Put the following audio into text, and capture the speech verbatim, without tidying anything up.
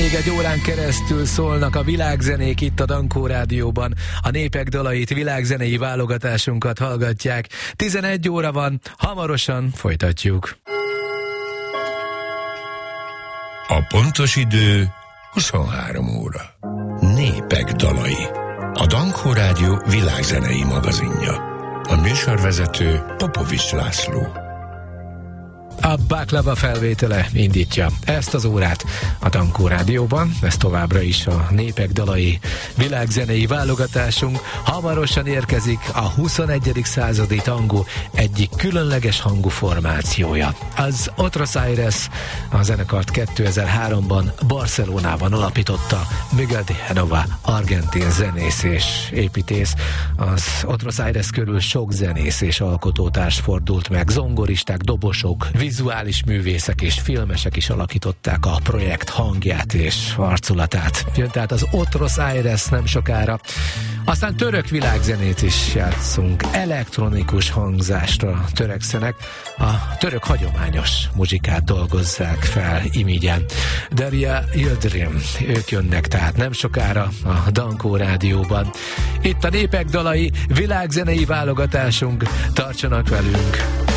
Még egy órán keresztül szólnak a világzenék itt a Dankó Rádióban. A népek dalait, világzenei válogatásunkat hallgatják. tizenegy óra van, hamarosan folytatjuk. A pontos idő huszonhárom óra. Népek dalai. A Dankó Rádió világzenei magazinja. A műsorvezető Popovics László. A Baklava felvétele indítja ezt az órát a Dankó Rádióban. Ez továbbra is a népek dalai világzenei válogatásunk. Hamarosan érkezik a huszonegyedik századi tangó egyik különleges hangú formációja. Az Otros Aires, a zenekart kétezer-háromban Barcelonában alapította Miguel de Genova, argentin zenész és építész. Az Otros Aires körül sok zenész és alkotótárs fordult meg, zongoristák, dobosok, vizuális művészek és filmesek is alakították a projekt hangját és arculatát. Jön tehát az Otros Aires nem sokára. Aztán török világzenét is játszunk. Elektronikus hangzásra törekszenek. A török hagyományos muzsikát dolgozzák fel imigyen. Derya Yildirim, ők jönnek tehát nem sokára a Dankó Rádióban. Itt a népek dalai világzenei válogatásunk. Tartsanak velünk!